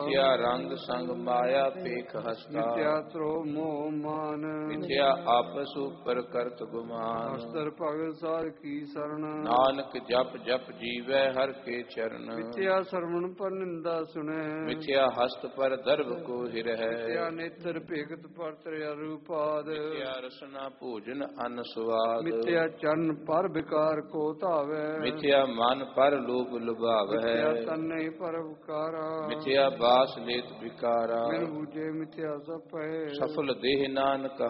ਮਿਥਿਆ ਰੰਗ ਸੰਗ ਮਾਇਆ ਪੇਖ ਹਸਤਾ ਮਿਥਿਆ ਤਰੋ ਮੋਹ ਮਾਨ ਮਿਥਿਆ ਆਪਸ ਉਪਰ ਕਰਤ ਗੁਮਾਨ ਅਸਤਰ ਭਗਤ ਸਾਧ ਕੀ ਸਰਣ ਨਾਨਕ ਜਪ ਜਪ ਜੀਵੈ ਹਰ ਕੇ ਚਰਨ ਮਿਥਿਆ ਸਰਵਣ ਪਰ ਨਿੰਦਾ ਸੁਣੈ ਮਿਥਿਆ ਹਸਤ ਪਰ ਦਰਬ ਕੋ ਹਿਰਹਿ ਮਿਥਿਆ ਨੇਤਰ ਭੇਗਤ ਪਰ ਤ੍ਰਿਆ ਰੂਪਾਦ ਮਿਥਿਆ ਰਸਨਾ ਭੋਜਨ ਅਨ ਸੁਆਦ ਮਿਥਿਆ ਚਰਨ ਪਰ ਵਿਕਾਰ ਕੋ ਧਾਵੈ ਮਿਥਿਆ ਮਨ ਪਰ ਲੋਭ ਲੁਭਾਵੈ ਮਿਥਿਆ ਤਨੈ ਪਰ ਵਿਕਾਰਾ ਮਿਥਿਆ ਬਾਸ ਲੇਤ ਵਿਕਾਰਾ ਮਿਲ ਬੂਝੇ ਮਿਥਿਆ ਸਭ ਪਏ ਸਫਲ ਦੇਹ ਨਾਨਕ